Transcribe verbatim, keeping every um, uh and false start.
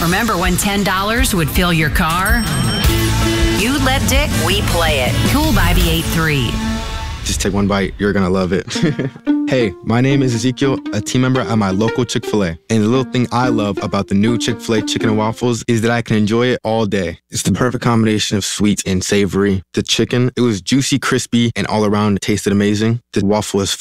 Remember when ten dollars would fill your car? You let Dick, we play it. Cool by B eighty-three. Just take one bite. You're going to love it. Hey, my name is Ezekiel, a team member at my local Chick-fil-A. And the little thing I love about the new Chick-fil-A chicken and waffles is that I can enjoy it all day. It's the perfect combination of sweet and savory. The chicken, it was juicy, crispy, and all around it tasted amazing. The waffle is